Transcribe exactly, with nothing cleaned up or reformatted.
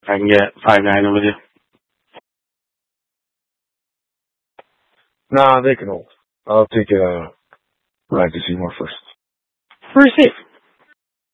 I can get five nine with you. Nah, they can hold. I'll take uh, Ryan Seymour first. Where's he?